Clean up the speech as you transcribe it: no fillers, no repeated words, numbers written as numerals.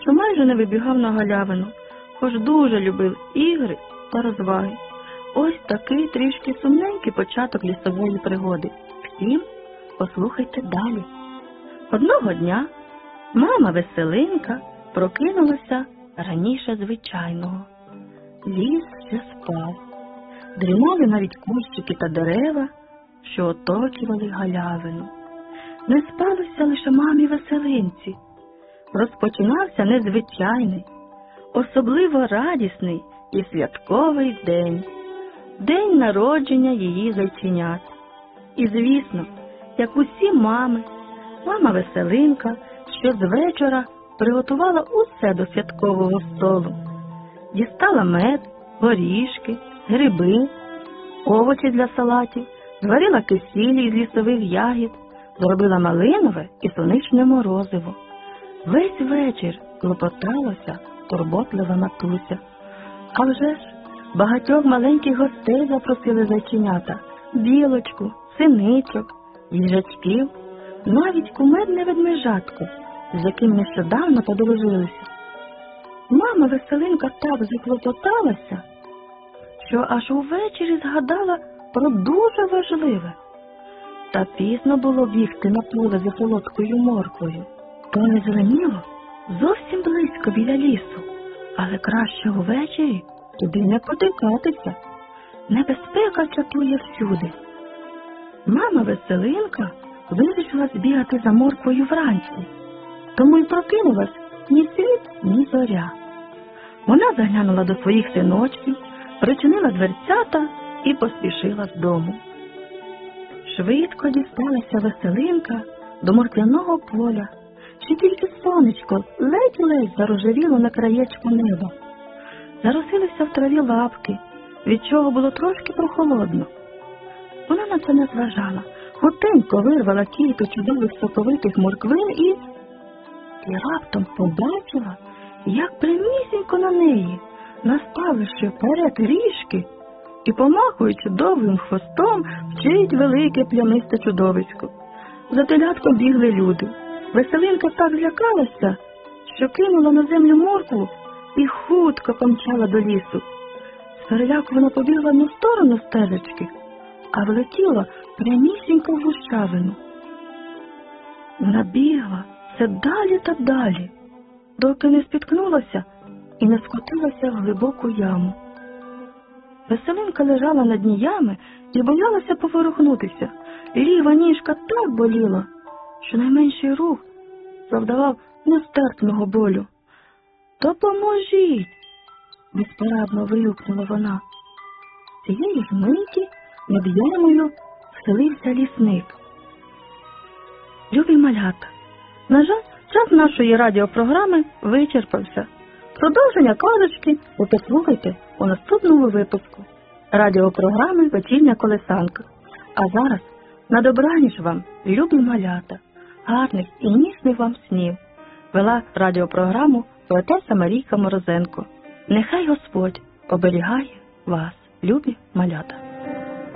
що майже не вибігав на галявину, хоч дуже любив ігри та розваги. Ось такий трішки сумненький початок лісової пригоди. Втім, послухайте далі. Одного дня мама Веселинка прокинулася раніше звичайного. Ліс ще спав. Дрімали навіть кущики та дерева, що оточували галявину. Не спалося лише мамі Веселинці. Розпочинався незвичайний, особливо радісний і святковий день. День народження її зайченят. І, звісно, як усі мами, мама Веселинка ще з вечора приготувала усе до святкового столу. Дістала мед, горішки, гриби, овочі для салатів, зварила кисілі із лісових ягід, зробила малинове і сонячне морозиво. Весь вечір клопоталася турботлива матуся. А вже ж багатьох маленьких гостей запросили зайченята: білочку, синичок, їжачків, навіть кумедне ведмежатко, з яким нещодавно подружилися. Мама Веселинка так заклопоталася, що аж увечері згадала про дуже важливе. Та пізно було бігти на поле за солодкою морквою. То не зеленіло зовсім близько біля лісу, але краще увечері туди не потикатися. Небезпека чатує всюди. Мама Веселинка вирішила збігати за морквою вранці, тому й прокинулась ні світ, ні зоря. Вона заглянула до своїх синочків, причинила дверцята і поспішила з дому. Швидко дісталася Веселинка до морквяного поля. Ще тільки сонечко ледь-ледь зарожевіло на краєчку неба. Заросилися в траві лапки, від чого було трошки прохолодно. Вона на це не зважала, хутенько вирвала кілька чудових соковитих морквин і раптом побачила, як прямісінько на неї, наставивши вперед ріжки і помахуючи довгим хвостом, вчить велике плямисте чудовисько. За телятком бігли люди. Веселинка так злякалася, що кинула на землю моркву і хутко помчала до лісу. З переляку вона побігла не в сторону стежечки, а влетіла прямісінько в гущавину. Вона бігла все далі та далі, доки не спіткнулася і не скотилася в глибоку яму. Веселинка лежала на дні ями і боялася поворухнутися. Ліва ніжка так боліла, що найменший рух завдавав нестерпного болю. «Допоможіть!» – безпорадно вигукнула вона. Цієї ж миті над ямою схилився лісник. Любі малята, на жаль, час нашої радіопрограми вичерпався. Продовження казочки ви послухайте у наступному випуску радіопрограми «Вечірня колесанка». А зараз на добраніч вам, любі малята, гарних і ніжних вам снів. Вела радіопрограму поетеса Марійка Морозенко. Нехай Господь оберігає вас, любі малята.